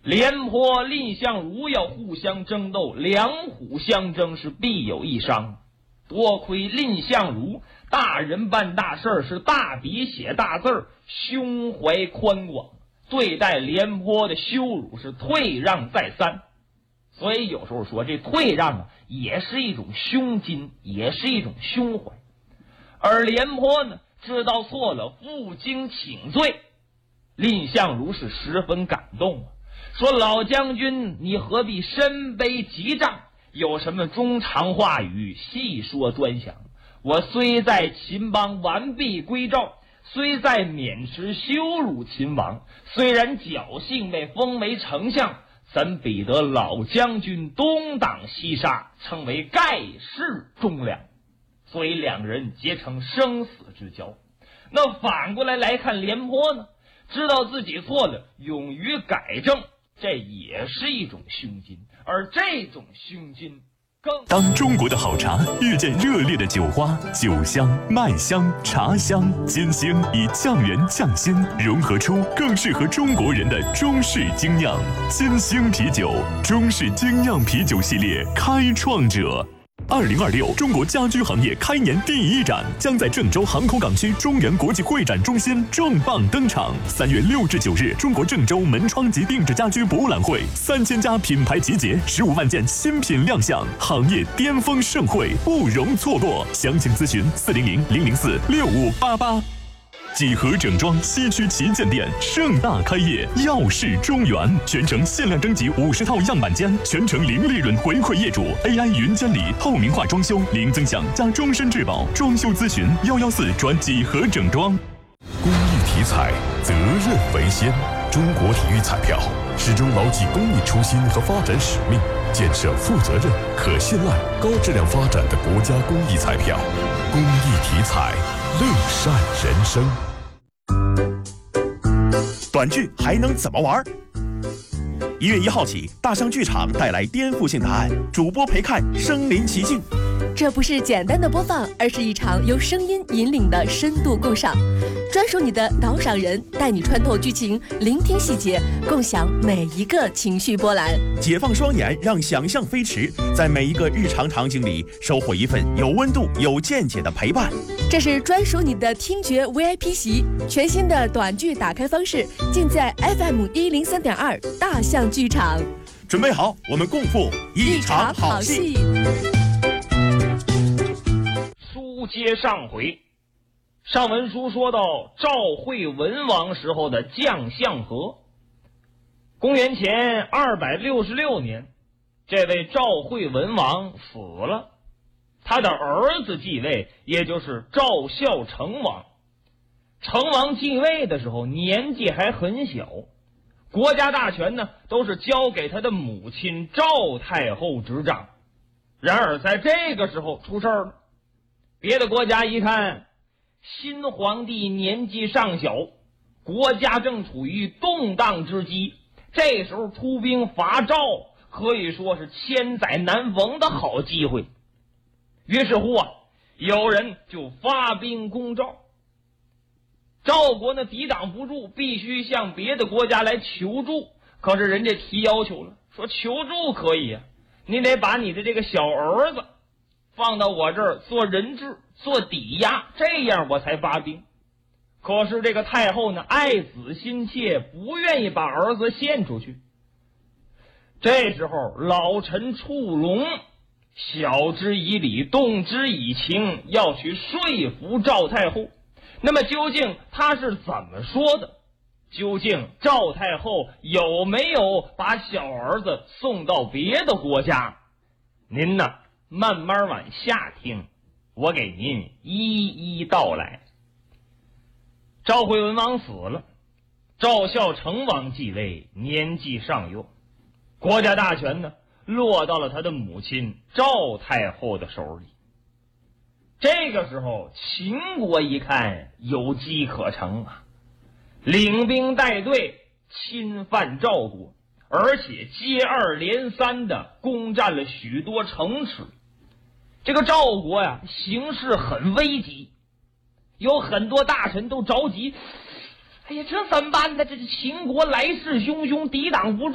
廉颇、蔺相如要互相争斗，两虎相争是必有一伤。多亏蔺相如大人办大事是大笔写大字，胸怀宽广，对待廉颇的羞辱是退让再三。所以有时候说这退让啊，也是一种胸襟，也是一种胸怀。而廉颇呢，知道错了，负荆请罪。蔺相如是十分感动啊，说老将军你何必身卑急杖，有什么衷肠话语细说专详。我虽在秦邦完璧归赵，虽在渑池羞辱秦王，虽然侥幸被封为丞相，怎比得老将军东挡西杀，称为盖世忠良。所以两个人结成生死之交。那反过来看廉颇呢，知道自己错了，勇于改正，这也是一种胸襟。而这种胸襟当中国的好茶遇见热烈的酒花，酒香、麦香、茶香、金星以匠人匠心融合出更适合中国人的中式精酿。金星啤酒，中式精酿啤酒系列开创者。2026中国家居行业开年第一展将在郑州航空港区中原国际会展中心重磅登场。3月6至9日，中国郑州门窗及定制家居博览会，3000家品牌集结，15万件新品亮相，行业巅峰盛会不容错过。详情咨询400-004-6588。几何整装西区旗舰店盛大开业，耀世中原，全程限量征集50套样板间，全程零利润回馈业主 ，AI 云监理，透明化装修，零增享加终身质保。装修咨询114转几何整装。 公益体彩，责任为先。中国体育彩票始终牢记公益初心和发展使命，建设负责任、可信赖、高质量发展的国家公益彩票。公益体彩，乐善人生。 短剧还能怎么玩？1月1号起，大象剧场带来颠覆性答案，主播陪看身临其境。 这不是简单的播放，而是一场由声音引领的深度共赏。专属你的导赏人，带你穿透剧情，聆听细节，共享每一个情绪波澜。 解放双眼，让想象飞驰，在每一个日常场景里收获一份有温度、有见解的陪伴。 这是专属你的听觉 VIP 席，全新的短剧打开方式，尽在 FM103.2大象剧场。 准备好，我们共赴一场好戏。 书接上回，上文书说到赵惠文王时候的将相和。公元前266年，这位赵惠文王死了，他的儿子继位，也就是赵孝成王。成王继位的时候年纪还很小，国家大权呢都是交给他的母亲赵太后执掌。然而在这个时候出事了，别的国家一看新皇帝年纪尚小，国家正处于动荡之机，这时候出兵伐赵可以说是千载难逢的好机会。于是乎啊，有人就发兵攻赵。赵国呢抵挡不住，必须向别的国家来求助。可是人家提要求了，说求助可以啊，你得把你的这个小儿子放到我这儿做人质，做抵押，这样我才发兵。可是这个太后呢爱子心切，不愿意把儿子献出去。这时候老臣触龙晓之以理，动之以情，要去说服赵太后。那么究竟他是怎么说的？究竟赵太后有没有把小儿子送到别的国家？您呢慢慢往下听，我给您一一道来。赵惠文王死了，赵孝成王继位，年纪尚幼，国家大权呢落到了他的母亲赵太后的手里。这个时候秦国一看有机可乘啊，领兵带队侵犯赵国，而且接二连三的攻占了许多城池。这个赵国呀形势很危急，有很多大臣都着急，哎呀，这怎么办呢？这秦国来势汹汹，抵挡不住。